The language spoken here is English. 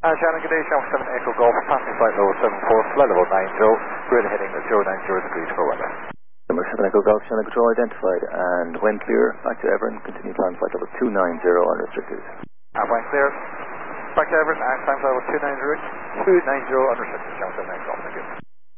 Shannon, good day, Shannon 7 Echo Golf, passing flight level 74, flight level 90, grid heading at 090 degrees for weather. Number 7 Echo Golf, Shannon Control identified, and when clear, back to Everin, continue climb flight level 290 unrestricted. When clear, back to Everin, climb flight level 290 unrestricted, Shannon 7 Echo Golf, thank you.